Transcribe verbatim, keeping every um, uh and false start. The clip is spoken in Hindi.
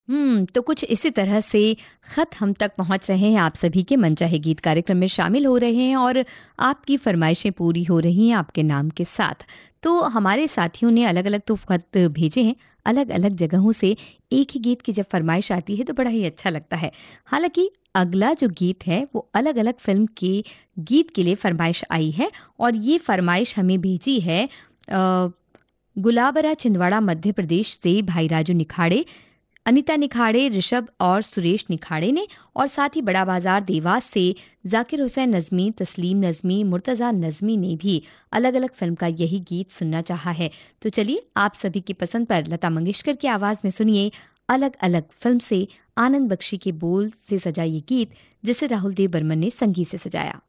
हम्म तो कुछ इसी तरह से खत हम तक पहुंच रहे हैं। आप सभी के मनचाहे गीत कार्यक्रम में शामिल हो रहे हैं और आपकी फरमाइशें पूरी हो रही हैं आपके नाम के साथ। तो हमारे साथियों ने अलग अलग तो खत भेजे हैं, अलग अलग जगहों से। एक ही गीत की जब फरमाइश आती है तो बड़ा ही अच्छा लगता है। हालांकि अगला जो गीत है वो अलग अलग फिल्म के गीत के लिए फरमाइश आई है, और ये फरमाइश हमें भेजी है अ, गुलाबरा छिंदवाड़ा मध्य प्रदेश से भाई राजू निखाड़े, अनीता निखाड़े, ऋषभ और सुरेश निखाड़े ने, और साथ ही बड़ा बाजार देवास से जाकिर हुसैन नज़मी, तस्लीम नज़मी, मुर्तज़ा नज़मी ने भी अलग अलग फिल्म का यही गीत सुनना चाहा है। तो चलिए आप सभी की पसंद पर लता मंगेशकर की आवाज़ में सुनिए अलग अलग फिल्म से आनंद बख्शी के बोल से सजा ये गीत, जिसे राहुल देव बर्मन ने संगीत से सजाया।